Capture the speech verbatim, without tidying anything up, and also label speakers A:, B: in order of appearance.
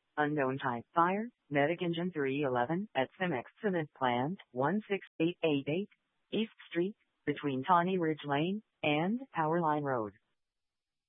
A: Unknown type fire, Medic Engine three eleven at Cemex Cement Plant, one six eight eight eight East Street, between Tawny Ridge Lane and Powerline Road.